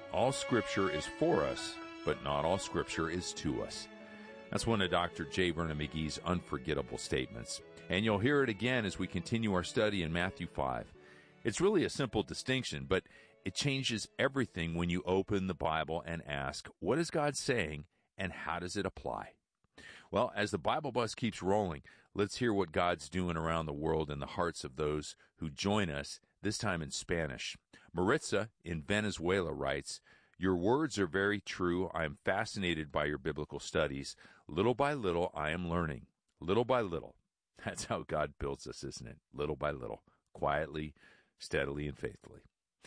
All Scripture is for us, but not all Scripture is to us. That's one of Dr. J. Vernon McGee's unforgettable statements. And you'll hear it again as we continue our study in Matthew 5. It's really a simple distinction, but it changes everything when you open the Bible and ask, what is God saying and how does it apply? Well, as the Bible bus keeps rolling, let's hear what God's doing around the world in the hearts of those who join us, this time in Spanish. Maritza in Venezuela writes, "Your words are very true. I am fascinated by your biblical studies. Little by little, I am learning. Little by little." That's how God builds us, isn't it? Little by little, quietly, steadily, and faithfully.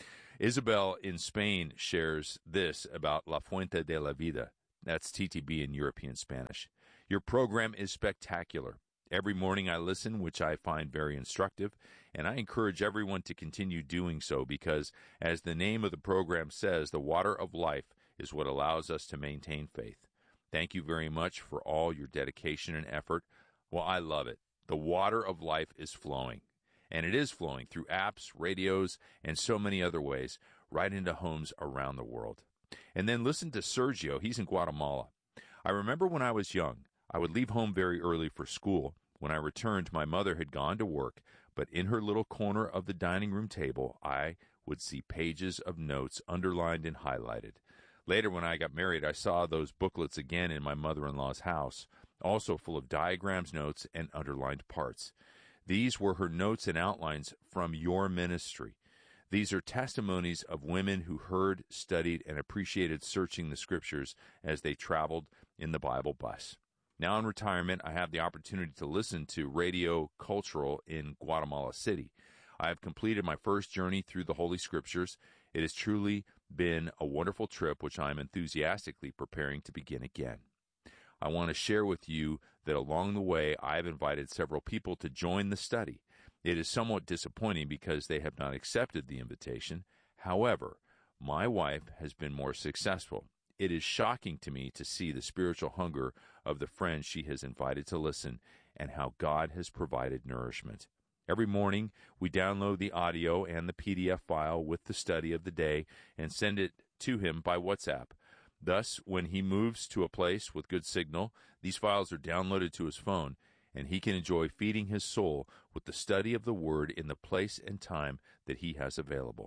Isabel in Spain shares this about La Fuente de la Vida. That's TTB in European Spanish. "Your program is spectacular. Every morning I listen, which I find very instructive, and I encourage everyone to continue doing so because, as the name of the program says, the water of life is what allows us to maintain faith. Thank you very much for all your dedication and effort." Well, I love it. The water of life is flowing, and it is flowing through apps, radios, and so many other ways, right into homes around the world. And then listen to Sergio. He's in Guatemala. "I remember when I was young, I would leave home very early for school. When I returned, my mother had gone to work, but in her little corner of the dining room table, I would see pages of notes underlined and highlighted. Later, when I got married, I saw those booklets again in my mother-in-law's house, also full of diagrams, notes, and underlined parts. These were her notes and outlines from your ministry. These are testimonies of women who heard, studied, and appreciated searching the Scriptures as they traveled in the Bible bus. Now in retirement, I have the opportunity to listen to Radio Cultural in Guatemala City. I have completed my first journey through the Holy Scriptures. It has truly been a wonderful trip, which I am enthusiastically preparing to begin again. I want to share with you that along the way, I have invited several people to join the study. It is somewhat disappointing because they have not accepted the invitation. However, my wife has been more successful. It is shocking to me to see the spiritual hunger of the friends she has invited to listen and how God has provided nourishment. Every morning, we download the audio and the PDF file with the study of the day and send it to him by WhatsApp. Thus, when he moves to a place with good signal, these files are downloaded to his phone, and he can enjoy feeding his soul with the study of the Word in the place and time that he has available.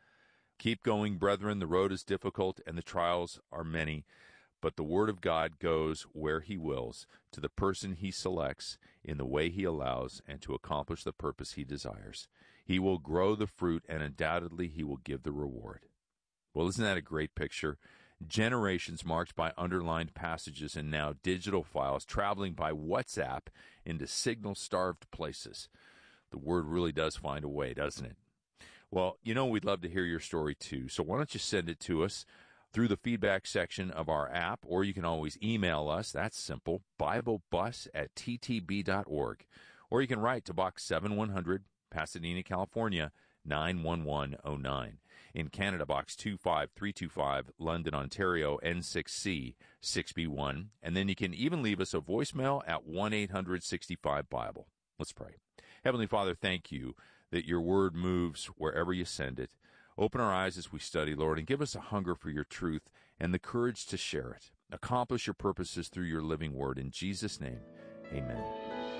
Keep going, brethren. The road is difficult, and the trials are many, but the Word of God goes where he wills, to the person he selects, in the way he allows, and to accomplish the purpose he desires. He will grow the fruit, and undoubtedly he will give the reward. Well, isn't that a great picture? Generations marked by underlined passages and now digital files traveling by WhatsApp into signal-starved places. The Word really does find a way, doesn't it? Well, we'd love to hear your story too, so why don't you send it to us through the feedback section of our app, or you can always email us. That's simple, BibleBus@ttb.org. Or you can write to Box 7100, Pasadena, California, 91109. In Canada, Box 25325, London, Ontario, N6C 6B1. And then you can even leave us a voicemail at 1-800-65-BIBLE. Let's pray. Heavenly Father, thank you that your word moves wherever you send it. Open our eyes as we study, Lord, and give us a hunger for your truth and the courage to share it. Accomplish your purposes through your living word. In Jesus' name, amen.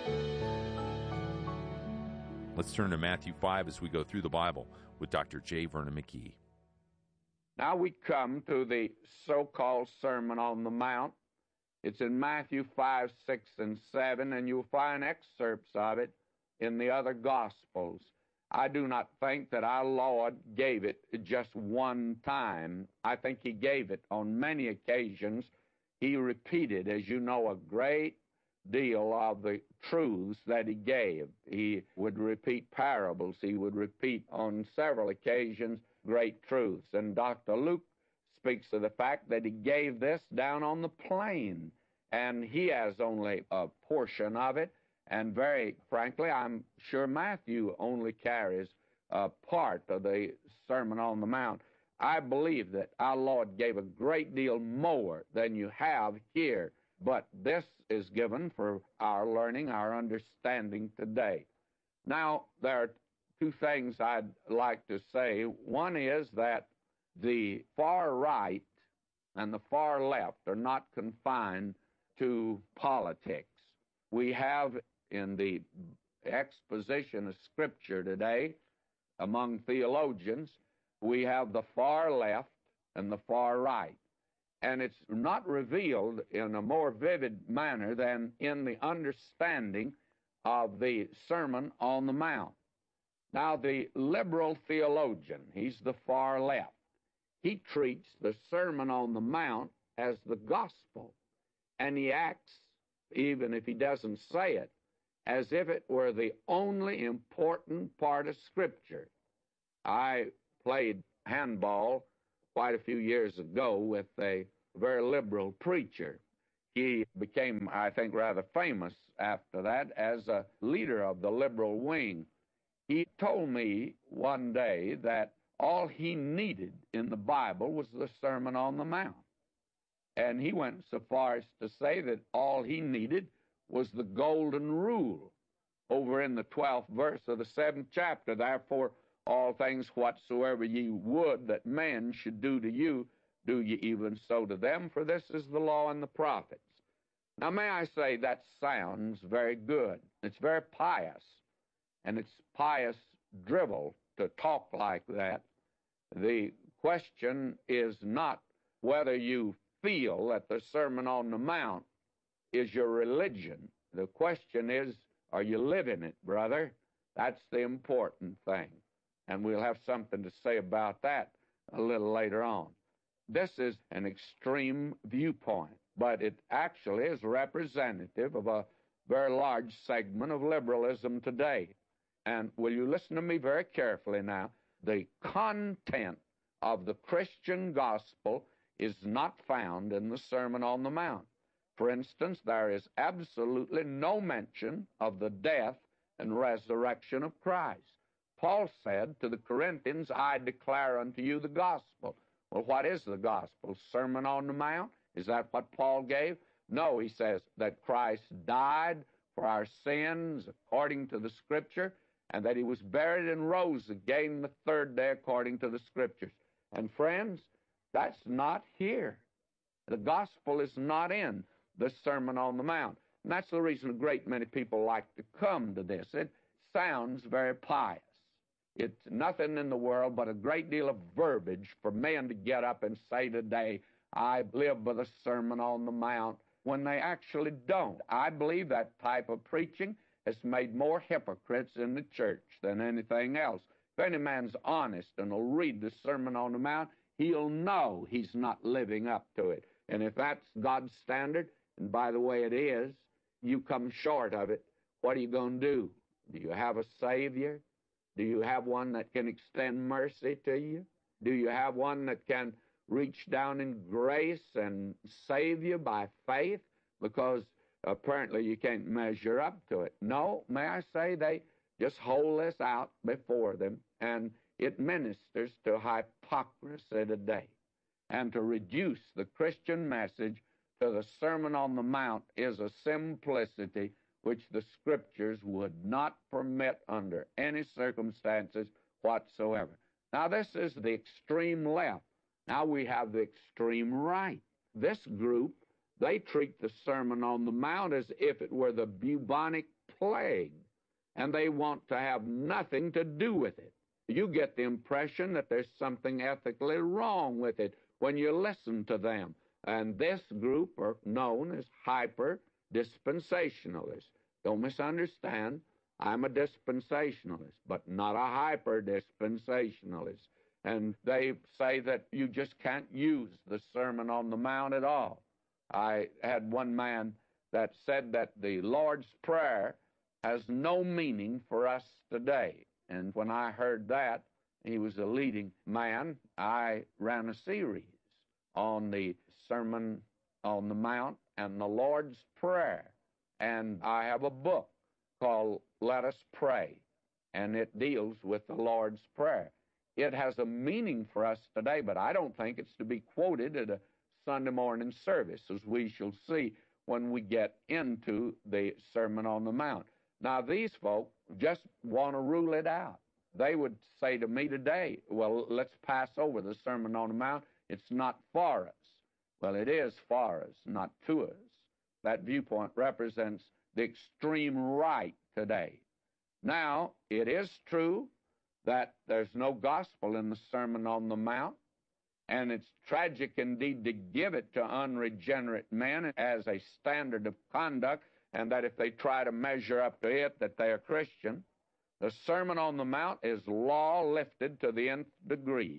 Let's turn to Matthew 5 as we go through the Bible with Dr. J. Vernon McGee. Now we come to the so-called Sermon on the Mount. It's in Matthew 5, 6, and 7, and you'll find excerpts of it in the other Gospels. I do not think that our Lord gave it just one time. I think he gave it on many occasions. He repeated, as you know, a great deal of the truths that he gave. He would repeat parables. He would repeat on several occasions great truths. And Dr. Luke speaks of the fact that he gave this down on the plain, and he has only a portion of it. And very frankly, I'm sure Matthew only carries a part of the Sermon on the Mount. I believe that our Lord gave a great deal more than you have here, but this is given for our learning, our understanding today. Now, there are two things I'd like to say. One is that the far right and the far left are not confined to politics. We have in the exposition of Scripture today, among theologians, we have the far left and the far right. And it's not revealed in a more vivid manner than in the understanding of the Sermon on the Mount. Now, the liberal theologian, he's the far left. He treats the Sermon on the Mount as the gospel, and he acts, even if he doesn't say it, as if it were the only important part of Scripture. I played handball quite a few years ago with a very liberal preacher. He became, I think, rather famous after that as a leader of the liberal wing. He told me one day that all he needed in the Bible was the Sermon on the Mount. And he went so far as to say that all he needed was the golden rule over in the 12th verse of the 7th chapter. Therefore, all things whatsoever ye would that men should do to you, do ye even so to them, for this is the law and the prophets. Now, may I say, that sounds very good. It's very pious, and it's pious drivel to talk like that. The question is not whether you feel that the Sermon on the Mount is your religion. The question is, are you living it, brother? That's the important thing. And we'll have something to say about that a little later on. This is an extreme viewpoint, but it actually is representative of a very large segment of liberalism today. And will you listen to me very carefully now? The content of the Christian gospel is not found in the Sermon on the Mount. For instance, there is absolutely no mention of the death and resurrection of Christ. Paul said to the Corinthians, I declare unto you the gospel. Well, what is the gospel? Sermon on the Mount? Is that what Paul gave? No, he says that Christ died for our sins according to the Scripture, and that he was buried and rose again the third day according to the Scriptures. And friends, that's not here. The gospel is not in the Sermon on the Mount. And that's the reason a great many people like to come to this. It sounds very pious. It's nothing in the world but a great deal of verbiage for men to get up and say today, I live by the Sermon on the Mount, when they actually don't. I believe that type of preaching has made more hypocrites in the church than anything else. If any man's honest and will read the Sermon on the Mount, he'll know he's not living up to it. And if that's God's standard, and by the way it is, you come short of it, what are you going to do? Do you have a Savior? Do you have one that can extend mercy to you? Do you have one that can reach down in grace and save you by faith? Because apparently you can't measure up to it. No, may I say, they just hold this out before them, and it ministers to hypocrisy today. And to reduce the Christian message to the Sermon on the Mount is a simplicity which the Scriptures would not permit under any circumstances whatsoever. Now, this is the extreme left. Now we have the extreme right. This group, they treat the Sermon on the Mount as if it were the bubonic plague, and they want to have nothing to do with it. You get the impression that there's something ethically wrong with it when you listen to them. And this group are known as hyper-dispensationalists. Don't misunderstand. I'm a dispensationalist, but not a hyper-dispensationalist. And they say that you just can't use the Sermon on the Mount at all. I had one man that said that the Lord's Prayer has no meaning for us today. And when I heard that, he was a leading man, I ran a series on the Sermon on the Mount and the Lord's Prayer. And I have a book called Let Us Pray, and it deals with the Lord's Prayer. It has a meaning for us today, but I don't think it's to be quoted at a Sunday morning service, as we shall see when we get into the Sermon on the Mount. Now, these folk just want to rule it out. they would say to me today, well, let's pass over the Sermon on the Mount. It's not for us. Well, it is for us, not to us. That viewpoint represents the extreme right today. Now, it is true that there's no gospel in the Sermon on the Mount, and it's tragic indeed to give it to unregenerate men as a standard of conduct, and that if they try to measure up to it, that they are Christian. The Sermon on the Mount is law lifted to the nth degree.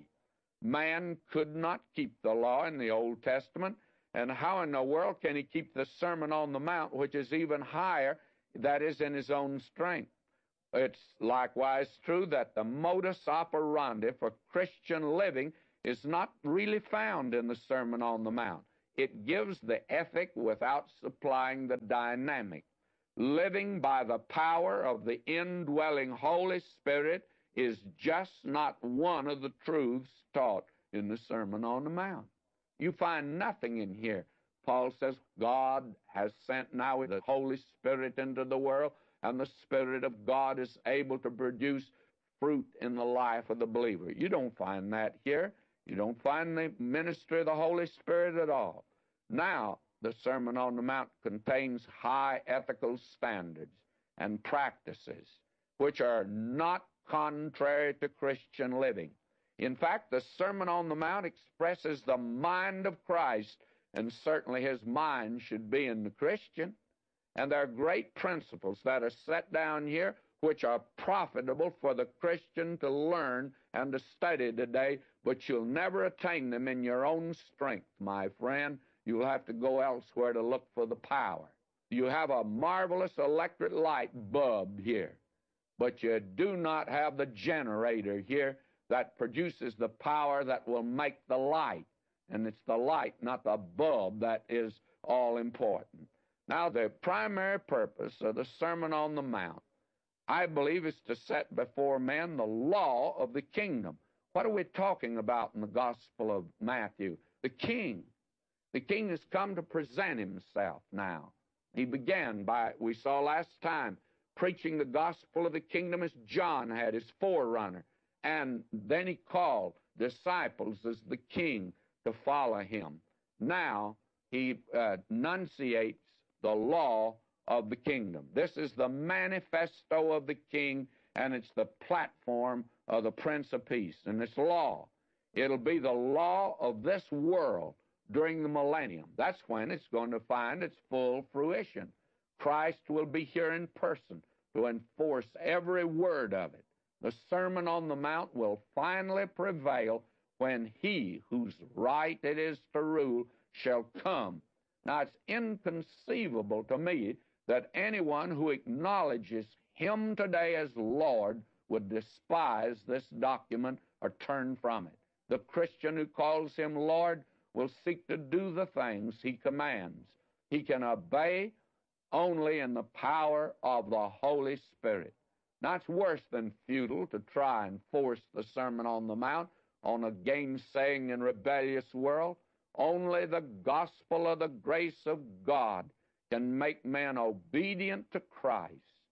Man could not keep the law in the Old Testament, and how in the world can he keep the Sermon on the Mount, which is even higher, that is in his own strength? It's likewise true that the modus operandi for Christian living is not really found in the Sermon on the Mount. It gives the ethic without supplying the dynamic. Living by the power of the indwelling Holy Spirit is just not one of the truths taught in the Sermon on the Mount. You find nothing in here. Paul says God has sent now the Holy Spirit into the world, and the Spirit of God is able to produce fruit in the life of the believer. You don't find that here. You don't find the ministry of the Holy Spirit at all. Now, the Sermon on the Mount contains high ethical standards and practices which are not contrary to Christian living. In fact, the Sermon on the Mount expresses the mind of Christ, and certainly his mind should be in the Christian. And there are great principles that are set down here which are profitable for the Christian to learn and to study today, but you'll never attain them in your own strength, my friend. You'll have to go elsewhere to look for the power. You have a marvelous electric light bulb here, but you do not have the generator here that produces the power that will make the light. And it's the light, not the bulb, that is all important. Now, the primary purpose of the Sermon on the Mount, I believe, is to set before men the law of the kingdom. What are we talking about in the Gospel of Matthew? The king. The king has come to present himself now. He began by, we saw last time, preaching the gospel of the kingdom as John had, his forerunner. And then he called disciples as the king to follow him. Now he enunciates the law of the kingdom. This is the manifesto of the king, and it's the platform of the Prince of Peace. And this law, it'll be the law of this world during the millennium. That's when it's going to find its full fruition. Christ will be here in person to enforce every word of it. The Sermon on the Mount will finally prevail when he whose right it is to rule shall come. Now, it's inconceivable to me that anyone who acknowledges him today as Lord would despise this document or turn from it. The Christian who calls him Lord will seek to do the things he commands. He can obey only in the power of the Holy Spirit. Now, it's worse than futile to try and force the Sermon on the Mount on a gainsaying and rebellious world. Only the gospel of the grace of God can make men obedient to Christ.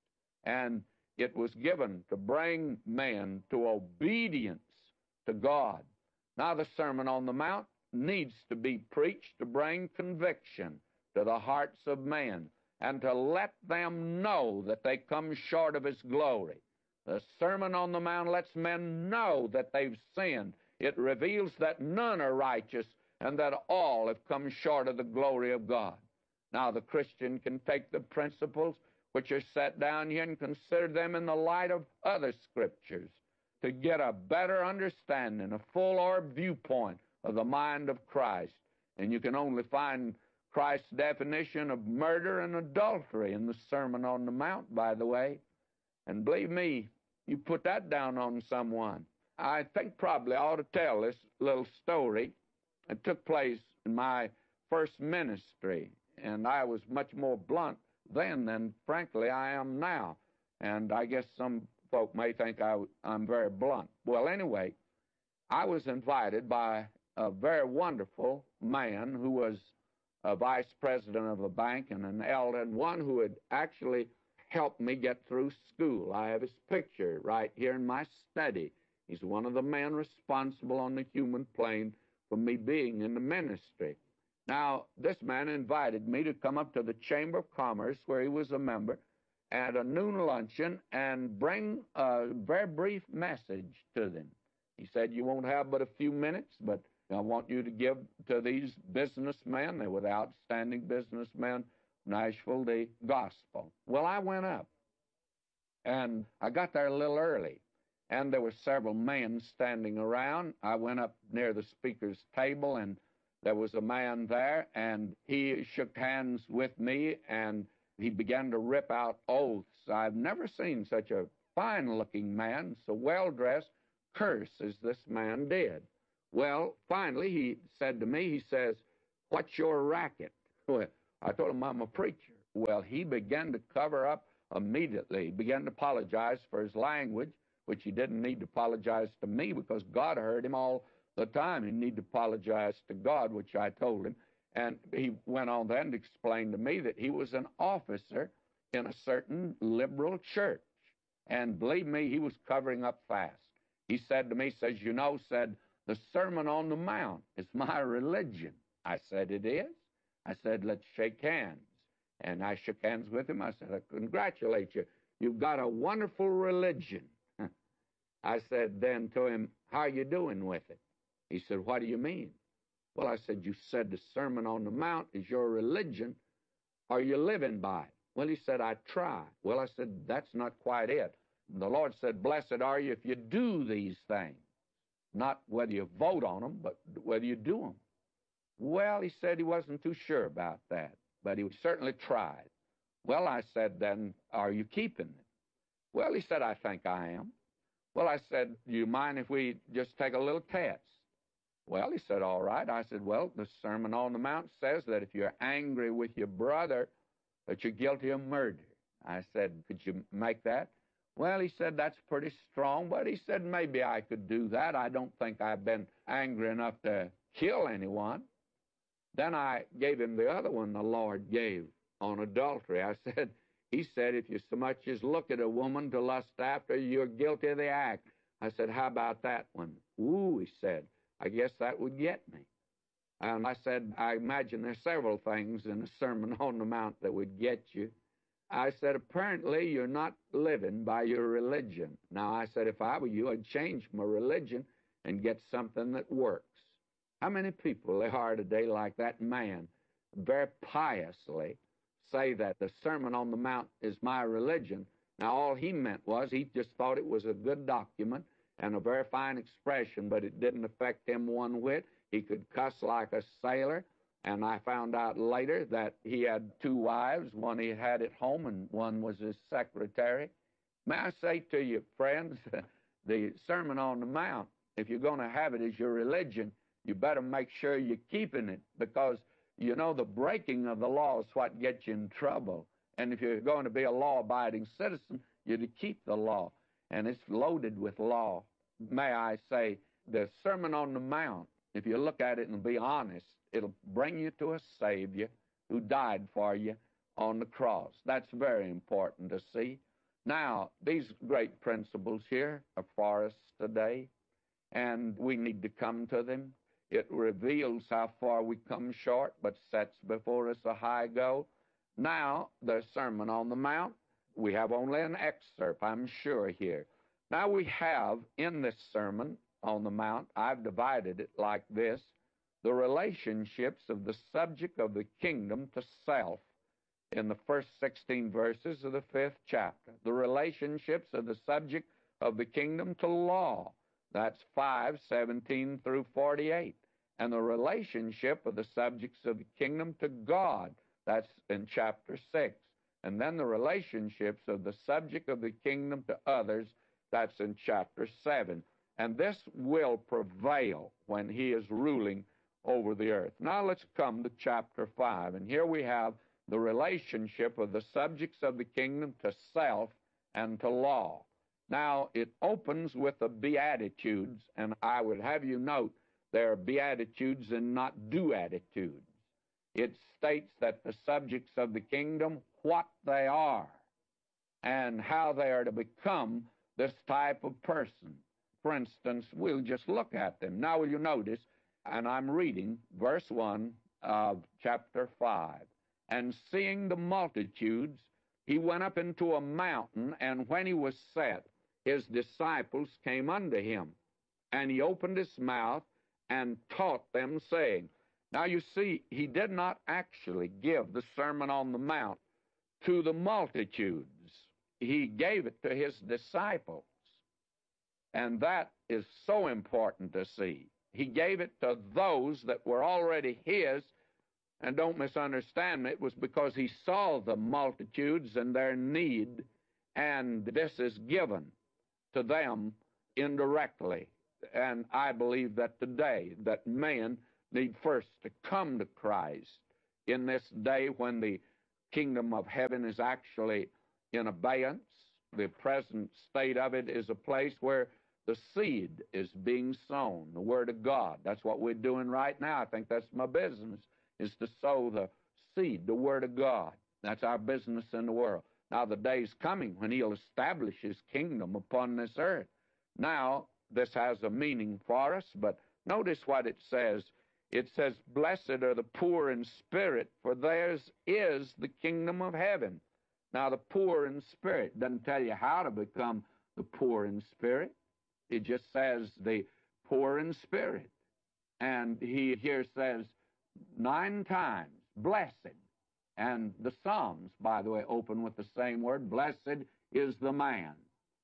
And it was given to bring men to obedience to God. Now, the Sermon on the Mount needs to be preached to bring conviction to the hearts of men and to let them know that they come short of his glory. The Sermon on the Mount lets men know that they've sinned. It reveals that none are righteous and that all have come short of the glory of God. Now, the Christian can take the principles which are set down here and consider them in the light of other scriptures to get a better understanding, a fuller viewpoint of the mind of Christ. And you can only find Christ's definition of murder and adultery in the Sermon on the Mount, by the way. And believe me, you put that down on someone. I think probably I ought to tell this little story. It took place in my first ministry, and I was much more blunt then than, frankly, I am now. And I guess some folk may think I'm very blunt. Well, anyway, I was invited by a very wonderful man who was a vice president of a bank and an elder, and one who had actually helped me get through school. I have his picture right here in my study. He's one of the men responsible on the human plane for me being in the ministry. Now, this man invited me to come up to the Chamber of Commerce, where he was a member, at a noon luncheon and bring a very brief message to them. He said, you won't have but a few minutes, but I want you to give to these businessmen, they were the outstanding businessmen, Nashville, the gospel. Well, I went up, and I got there a little early, and there were several men standing around. I went up near the speaker's table, and there was a man there, and he shook hands with me, and he began to rip out oaths. I've never seen such a fine-looking man, so well-dressed, curse as this man did. Well, finally, he said to me, he says, what's your racket? Well, I told him I'm a preacher. Well, he began to cover up immediately. He began to apologize for his language, which he didn't need to apologize to me because God heard him all the time. He needed to apologize to God, which I told him. And he went on then to explain to me that he was an officer in a certain liberal church. And believe me, he was covering up fast. He said to me, says, you know, said, the Sermon on the Mount is my religion. I said, it is? I said, let's shake hands. And I shook hands with him. I said, I congratulate you. You've got a wonderful religion. I said then to him, how are you doing with it? He said, what do you mean? Well, I said, you said the Sermon on the Mount is your religion. Are you living by it? Well, he said, I try. Well, I said, that's not quite it. The Lord said, blessed are you if you do these things. Not whether you vote on them, but whether you do them. Well, he said he wasn't too sure about that, but he certainly tried. Well, I said, then, are you keeping it? Well, he said, I think I am. Well, I said, do you mind if we just take a little test? Well, he said, all right. I said, well, the Sermon on the Mount says that if you're angry with your brother, that you're guilty of murder. I said, could you make that? Well, he said, that's pretty strong, but he said, maybe I could do that. I don't think I've been angry enough to kill anyone. Then I gave him the other one the Lord gave on adultery. I said, he said, if you so much as look at a woman to lust after, you're guilty of the act. I said, how about that one? Ooh, he said, I guess that would get me. And I said, I imagine there's several things in the Sermon on the Mount that would get you. I said, apparently you're not living by your religion. Now, I said, if I were you, I'd change my religion and get something that works. How many people there are today like that man, very piously say that the Sermon on the Mount is my religion. Now, all he meant was he just thought it was a good document and a very fine expression, but it didn't affect him one whit. He could cuss like a sailor. And I found out later that he had two wives. One he had at home, and one was his secretary. May I say to you, friends, the Sermon on the Mount, if you're going to have it as your religion, you better make sure you're keeping it, because, you know, the breaking of the law is what gets you in trouble. And if you're going to be a law-abiding citizen, you're to keep the law. And it's loaded with law. May I say, the Sermon on the Mount, if you look at it and be honest, it'll bring you to a Savior who died for you on the cross. That's very important to see. Now, these great principles here are for us today, and we need to come to them. It reveals how far we come short, but sets before us a high goal. Now, the Sermon on the Mount, we have only an excerpt, I'm sure, here. Now, we have in this Sermon on the Mount, I've divided it like this: the relationships of the subject of the kingdom to self in the first 16 verses of the 5th chapter. The relationships of the subject of the kingdom to law. That's 5:17 through 48. And the relationship of the subjects of the kingdom to God. That's in chapter 6. And then the relationships of the subject of the kingdom to others. That's in chapter 7. And this will prevail when he is ruling over the earth. Now let's come to chapter 5. And here we have the relationship of the subjects of the kingdom to self and to law. Now, it opens with the Beatitudes, and I would have you note there are Beatitudes and not do-attitudes. It states that the subjects of the kingdom, what they are. and how they are to become this type of person. For instance, we'll just look at them. Now, will you notice, and I'm reading verse 1 of chapter 5. And seeing the multitudes, he went up into a mountain, and when he was set, his disciples came unto him. And he opened his mouth and taught them, saying, now you see, he did not actually give the Sermon on the Mount to the multitudes. He gave it to his disciples. And that is so important to see. He gave it to those that were already his. And don't misunderstand me, it was because he saw the multitudes and their need, and this is given to them indirectly. And I believe that today, that man need first to come to Christ in this day when the kingdom of heaven is actually in abeyance. The present state of it is a place where the seed is being sown, the Word of God. That's what we're doing right now. I think that's my business, is to sow the seed, the Word of God. That's our business in the world. Now the day's coming when he'll establish his kingdom upon this earth. Now, this has a meaning for us, but notice what it says. It says, blessed are the poor in spirit, for theirs is the kingdom of heaven. Now, the poor in spirit doesn't tell you how to become the poor in spirit. It just says the poor in spirit. And he here says 9 times, blessed. And the Psalms, by the way, open with the same word, blessed is the man.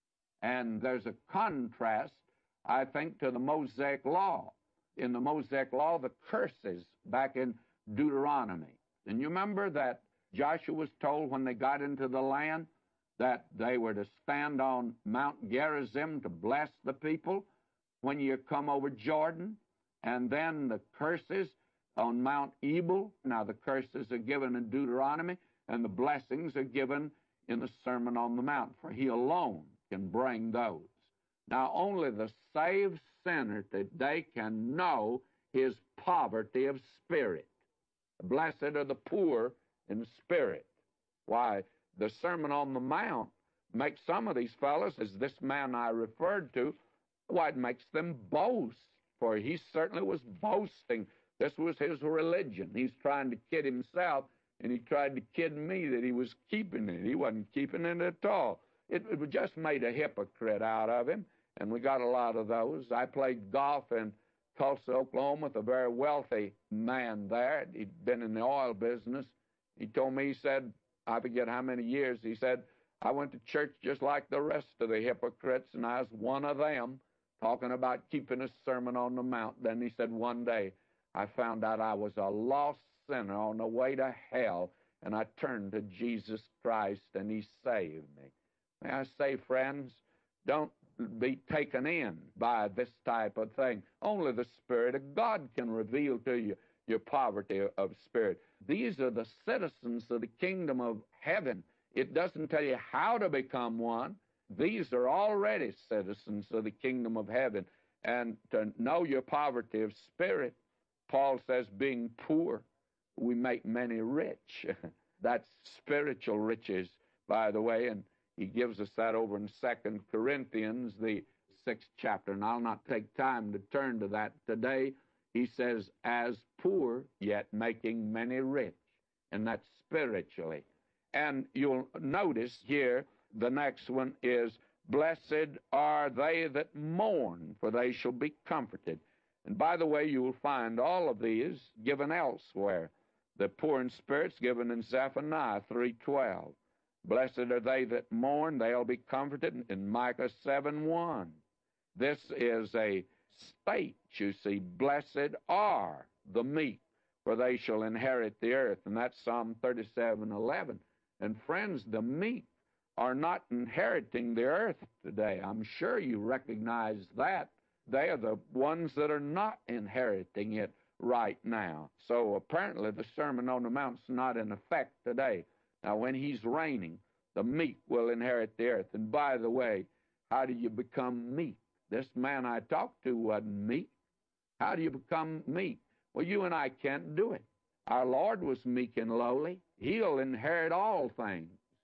And there's a contrast, I think, to the Mosaic law. In the Mosaic law, the curses back in Deuteronomy. And you remember that Joshua was told when they got into the land that they were to stand on Mount Gerizim to bless the people when you come over Jordan, and then the curses on Mount Ebal. Now, the curses are given in Deuteronomy, and the blessings are given in the Sermon on the Mount, for he alone can bring those. Now, only the saved sinner today can know his poverty of spirit. Blessed are the poor in spirit. Why, the Sermon on the Mount makes some of these fellows, as this man I referred to, why, it makes them boast, for he certainly was boasting. This was his religion. He's trying to kid himself, and he tried to kid me that he was keeping it. He wasn't keeping it at all. It just made a hypocrite out of him. And we got a lot of those. I played golf in Tulsa, Oklahoma, with a very wealthy man there. He'd been in the oil business. He told me, he said, I forget how many years, he said, I went to church just like the rest of the hypocrites, and I was one of them, talking about keeping a Sermon on the Mount. Then he said, one day I found out I was a lost sinner on the way to hell, and I turned to Jesus Christ, and he saved me. May I say, friends, don't be taken in by this type of thing. Only the Spirit of God can reveal to you your poverty of spirit. These are the citizens of the kingdom of heaven. It doesn't tell you how to become one. These are already citizens of the kingdom of heaven. And to know your poverty of spirit, Paul says, being poor, we make many rich. That's spiritual riches, by the way, and he gives us that over in 2 Corinthians, the 6th chapter, and I'll not take time to turn to that today. He says, as poor, yet making many rich, and that's spiritually. And you'll notice here, the next one is, blessed are they that mourn, for they shall be comforted. And by the way, you will find all of these given elsewhere. The poor in spirit's given in Zephaniah 3:12. Blessed are they that mourn, they'll be comforted, in Micah 7:1. This is a state, you see. Blessed are the meek, for they shall inherit the earth. And that's Psalm 37:11. And friends, the meek are not inheriting the earth today. I'm sure you recognize that. They are the ones that are not inheriting it right now. So apparently the Sermon on the Mount's not in effect today. Now, when he's reigning, the meek will inherit the earth. And by the way, how do you become meek? This man I talked to wasn't meek. How do you become meek? Well, you and I can't do it. Our Lord was meek and lowly. He'll inherit all things.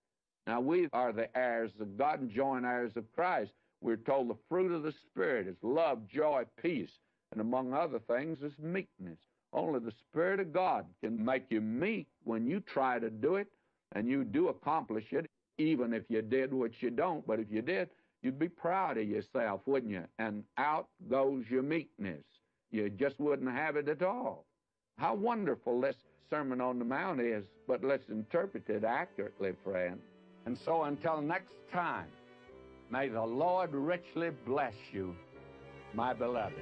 Now, we are the heirs of God and joint heirs of Christ. We're told the fruit of the Spirit is love, joy, peace, and among other things is meekness. Only the Spirit of God can make you meek when you try to do it, and you do accomplish it, even if you did, which you don't. But if you did, you'd be proud of yourself, wouldn't you? And out goes your meekness. You just wouldn't have it at all. How wonderful this Sermon on the Mount is, but let's interpret it accurately, friend. And so until next time, may the Lord richly bless you, my beloved.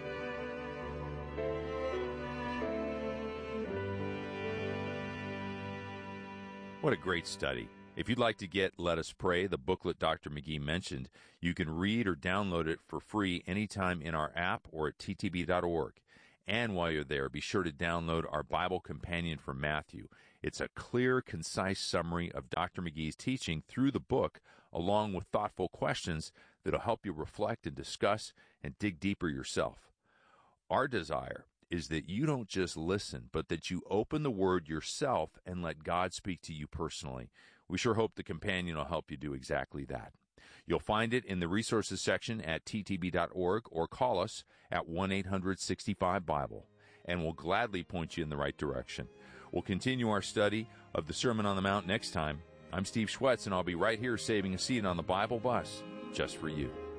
What a great study. If you'd like to get Let Us Pray, the booklet Dr. McGee mentioned, you can read or download it for free anytime in our app or at ttb.org. And while you're there, be sure to download our Bible Companion from Matthew. It's a clear, concise summary of Dr. McGee's teaching through the book, along with thoughtful questions that'll help you reflect and discuss and dig deeper yourself. Our desire is that you don't just listen, but that you open the Word yourself and let God speak to you personally. We sure hope the companion will help you do exactly that. You'll find it in the resources section at ttb.org or call us at 1-800-65-BIBLE, and we'll gladly point you in the right direction. We'll continue our study of the Sermon on the Mount next time. I'm Steve Schwetz, and I'll be right here saving a seat on the Bible bus just for you.